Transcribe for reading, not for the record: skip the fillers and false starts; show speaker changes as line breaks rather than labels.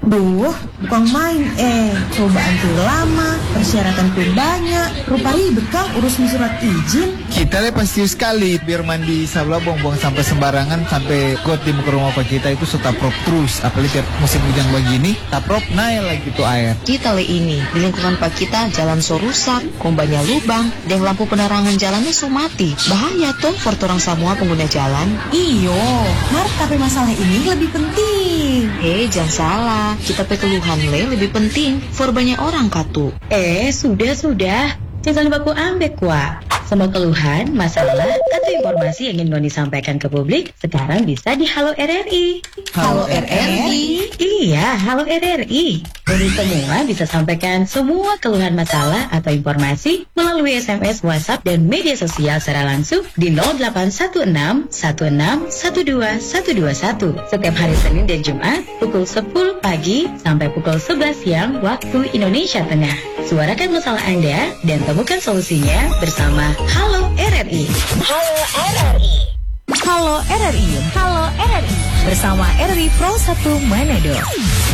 Duh, bukan main cobaan tuh lama, persyaratan pun banyak, rupa ribet Kang urusin surat izin.
Kita pasti sekali biar mandi sabla buang-buang sampai sembarangan sampai got di muka rumah pak kita itu setaprop terus. Apalagi tiap musim hujan begini, taprop naik lagi tuh air.
Kita ini di lingkungan pak kita jalan so rusak, kombanya lubang, dan lampu penerangan jalannya so mati. Bahaya tuh for orang semua pengguna jalan.
Iyo, Mar, tapi masalah ini lebih penting.
Jangan salah, kita pe keluhan lebih penting for banyak orang katu.
Sudah. Jangan baku ambek wa. Semua keluhan, masalah, atau informasi yang ingin Noni sampaikan ke publik sekarang bisa di Halo RRI.
Halo RRI?
Iya, Halo RRI. Noni semua bisa sampaikan semua keluhan masalah atau informasi melalui SMS, WhatsApp, dan media sosial secara langsung di 0816 16 12 121 setiap hari Senin dan Jumat pukul 10 pagi sampai pukul 11 siang waktu Indonesia Tengah. Suarakan masalah Anda dan temukan solusinya bersama Halo RRI.
Halo RRI.
Halo RRI. Halo RRI. Bersama RRI Pro 1 Manado.